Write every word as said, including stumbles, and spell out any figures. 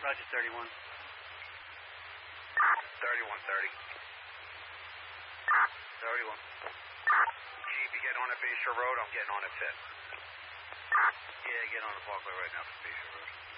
Roger, thirty-one. thirty-one thirty. thirty-one. Chief, you getting on at Bayshore Road? I'm getting on at Fifth. Yeah, get on the parkway right now for Bayshore Road.